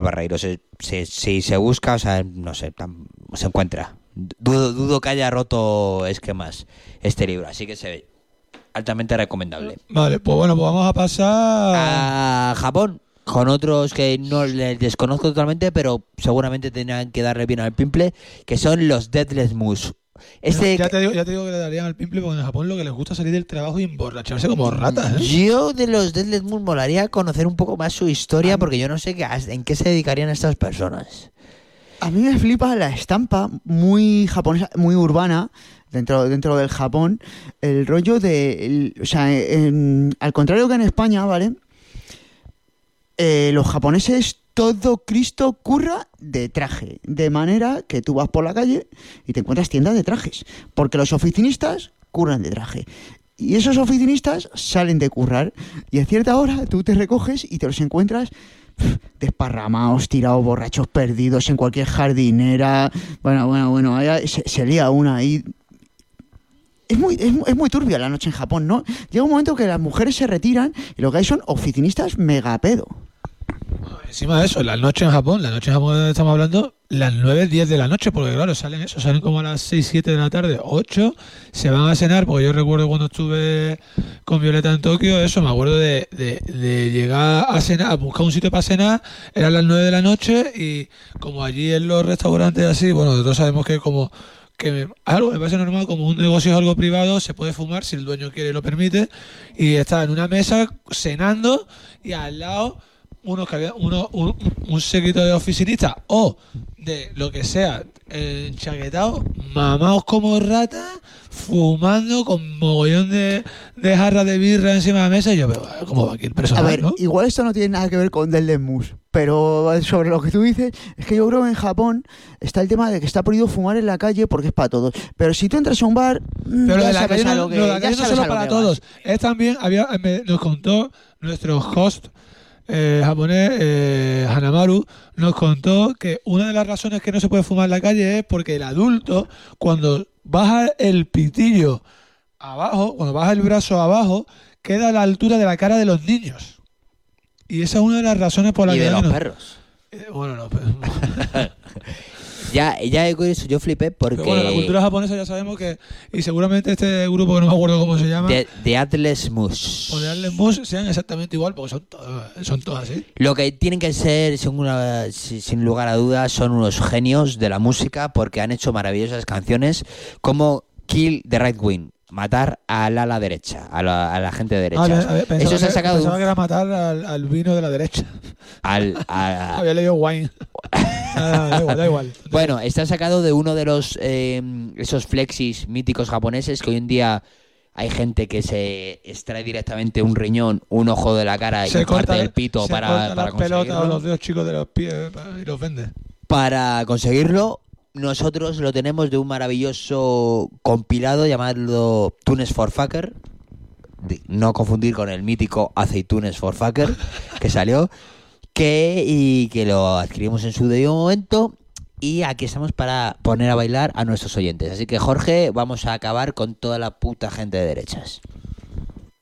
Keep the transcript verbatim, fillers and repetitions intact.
Barreiro. Si se, se, se busca, o sea, no sé, tam, se encuentra. Dudo, dudo que haya roto esquemas este libro, así que se ve altamente recomendable. Vale, pues bueno, pues vamos a pasar a Japón, con otros que no les desconozco totalmente, pero seguramente tendrán que darle bien al pimple, que son los Deathless Moose. Este... Ya, te digo, ya te digo que le darían al pimple porque en Japón lo que les gusta es salir del trabajo y emborracharse como ratas, ¿eh? Yo de los Deathless Moose molaría conocer un poco más su historia, porque yo no sé qué, en qué se dedicarían estas personas. A mí me flipa la estampa muy japonesa, muy urbana, dentro dentro del Japón, el rollo de... El, o sea, en, al contrario que en España, ¿vale? Eh, los japoneses, todo Cristo curra de traje. De manera que tú vas por la calle y te encuentras tiendas de trajes. Porque los oficinistas curran de traje. Y esos oficinistas salen de currar. Y a cierta hora tú te recoges y te los encuentras desparramados, tirados, borrachos, perdidos en cualquier jardinera. Bueno, bueno, bueno, ahí se, se lía una ahí. Es muy, es, es muy turbia la noche en Japón, ¿no? Llega un momento que las mujeres se retiran y lo que hay son oficinistas megapedo. Encima de eso, la noche en Japón, la noche en Japón estamos hablando, las nueve, diez de la noche, porque claro, salen eso, salen como a las seis, siete de la tarde, ocho, se van a cenar, porque yo recuerdo cuando estuve con Violeta en Tokio, eso, me acuerdo de, de, de llegar a cenar, a buscar un sitio para cenar, eran las nueve de la noche y como allí en los restaurantes así, bueno, nosotros sabemos que como que algo me parece normal, como un negocio es algo privado, se puede fumar si el dueño quiere y lo permite, y está en una mesa cenando y al lado uno que había uno un, un séquito de oficinistas o de lo que sea enchaquetados, mamados como ratas, fumando con mogollón de, de jarras de birra encima de la mesa. Y yo veo, ¿cómo va aquí el personal? A ver, ¿no? Igual esto no tiene nada que ver con Deathless Moose, pero sobre lo que tú dices, es que yo creo que en Japón está el tema de que está prohibido fumar en la calle porque es para todos. Pero si tú entras a un bar, pero ya de la sabes calle a no, lo que, no, la ya calle no sabes solo a lo para que todos. vas. Es también, había, me, nos contó nuestro host eh, japonés, eh, Hanamaru, nos contó que una de las razones que no se puede fumar en la calle es porque el adulto, cuando baja el pitillo abajo, cuando baja el brazo abajo, queda a la altura de la cara de los niños. Y esa es una de las razones por las que... Y que... de los no, perros. Eh, bueno, no, pero... Ya, ya eso yo flipé porque... Pero bueno, la cultura japonesa ya sabemos que... Y seguramente este grupo, que no me acuerdo cómo se llama... De, de Atlas Moose. O de Atlas Moose sean exactamente igual, porque son, to son todas así. Lo que tienen que ser, sin, una, sin lugar a dudas, son unos genios de la música porque han hecho maravillosas canciones como Kill the Right Wing. Matar al ala derecha, a la, a la gente de derecha. Ah, a ver, pensaba, Eso se ha que, sacado pensaba un... que era matar al, al vino de la derecha. Al, a... Había leído wine. Ah, da igual, da igual. Bueno, está sacado de uno de los eh, esos flexis míticos japoneses que hoy en día hay gente que se extrae directamente un riñón, un ojo de la cara se y corta, parte del pito se para, corta para las pelotas o conseguirlo. los dedos chicos de los pies y los vende. Para conseguirlo, nosotros lo tenemos de un maravilloso compilado llamado Tunes for Fucker. No confundir con el mítico Aceitunes for Fucker que salió. Que, y que lo adquirimos en su debido momento. Y aquí estamos para poner a bailar a nuestros oyentes. Así que, Jorge, vamos a acabar con toda la puta gente de derechas.